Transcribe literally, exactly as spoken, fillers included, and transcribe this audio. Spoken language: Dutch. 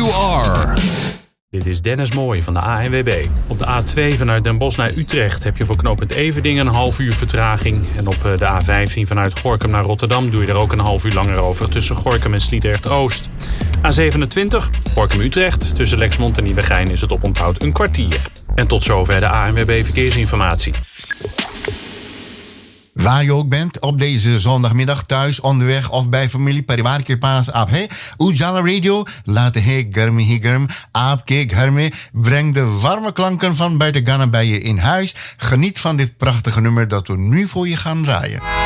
you are. Dit is Dennis Mooij van de A N W B. Op de A twee vanuit Den Bosch naar Utrecht heb je voor knooppunt Everdingen een half uur vertraging. En op de A vijftien vanuit Gorinchem naar Rotterdam doe je er ook een half uur langer over tussen Gorinchem en Sliedrecht-Oost. A zevenentwintig, Gorinchem-Utrecht. Tussen Lexmond en Nieuwegein is het oponthoud een kwartier. En tot zover de A N W B Verkeersinformatie. Waar je ook bent op deze zondagmiddag, thuis, onderweg of bij familie, परिवार के पास आप है Ujala Radio laat है गर्मी ही गर्म आपके घर में. Breng de warme klanken van buiten Ghana bij je in huis. Geniet van dit prachtige nummer dat we nu voor je gaan draaien.